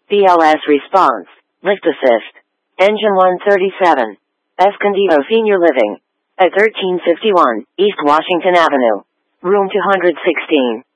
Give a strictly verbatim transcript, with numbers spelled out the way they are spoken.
B L S response. Lift assist. Engine one thirty-seven. Escondido Senior Living. At thirteen fifty-one East Washington Avenue. Room two hundred sixteen.